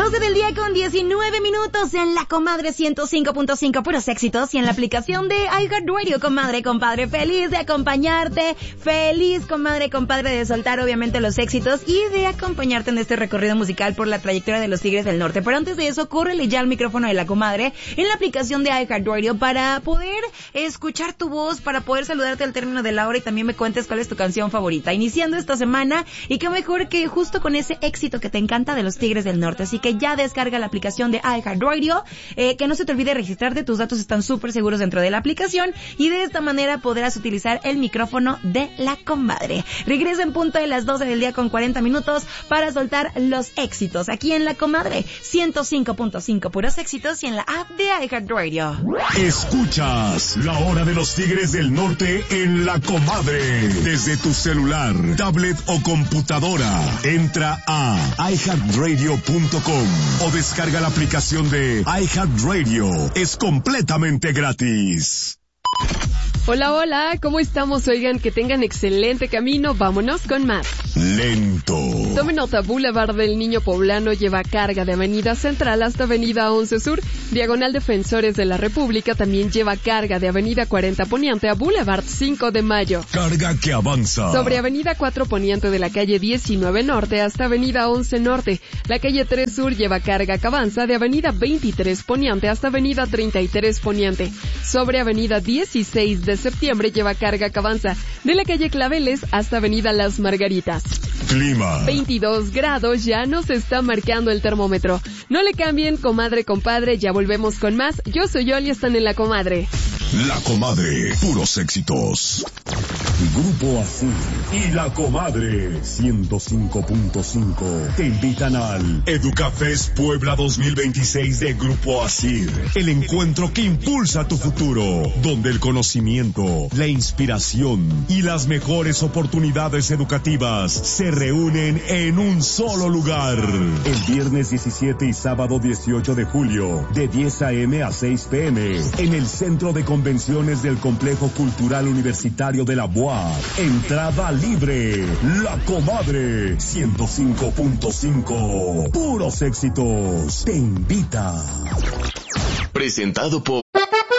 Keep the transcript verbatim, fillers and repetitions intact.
doce del día con diecinueve minutos en La Comadre ciento cinco punto cinco, puros éxitos, y en la aplicación de iHeartRadio, comadre, compadre, feliz de acompañarte, feliz, comadre, compadre, de soltar obviamente los éxitos y de acompañarte en este recorrido musical por la trayectoria de los Tigres del Norte. Pero antes de eso, córrele ya al micrófono de La Comadre en la aplicación de iHeartRadio para poder escuchar tu voz, para poder saludarte al término de la hora y también me cuentes cuál es tu canción favorita, iniciando esta semana, y qué mejor que justo con ese éxito que te encanta de los Tigres del Norte. Así que ya descarga la aplicación de iHeartRadio, eh, que no se te olvide registrarte, tus datos están súper seguros dentro de la aplicación y de esta manera podrás utilizar el micrófono de La Comadre. Regresa en punto de las doce del día con cuarenta minutos para soltar los éxitos aquí en La Comadre ciento cinco punto cinco, puros éxitos, y en la app de iHeartRadio. Escuchas La Hora de los Tigres del Norte en La Comadre desde tu celular, tablet o computadora. Entra a i heart radio punto com o descarga la aplicación de iHeartRadio. Es completamente gratis. Hola, hola, ¿cómo estamos? Oigan, que tengan excelente camino, vámonos con más. Lento. Tome nota, Boulevard del Niño Poblano lleva carga de Avenida Central hasta Avenida once Sur, Diagonal Defensores de la República también lleva carga de Avenida cuarenta Poniente a Boulevard cinco de Mayo. Carga que avanza. Sobre Avenida cuatro Poniente de la calle diecinueve Norte hasta Avenida once Norte. La calle tres Sur lleva carga que avanza de Avenida veintitrés Poniente hasta Avenida treinta y tres Poniente. Sobre Avenida dieciséis de Septiembre lleva carga que avanza de la calle Claveles hasta Avenida Las Margaritas. Clima. veintidós grados, ya nos está marcando el termómetro. No le cambien, comadre, compadre, ya volvemos con más. Yo soy Yoli, están en La Comadre. La Comadre, puros éxitos. Grupo Así y La Comadre ciento cinco punto cinco te invitan al Educafest Puebla dos mil veintiséis de Grupo Así, el encuentro que impulsa tu futuro, donde el conocimiento, la inspiración y las mejores oportunidades educativas se reúnen en un solo lugar. El viernes diecisiete y sábado dieciocho de julio, de diez a eme a seis pe eme, en el Centro de Convenciones del Complejo Cultural Universitario de la U A C. Entrada libre. La Comadre ciento cinco punto cinco. Puros éxitos. Te invita. Presentado por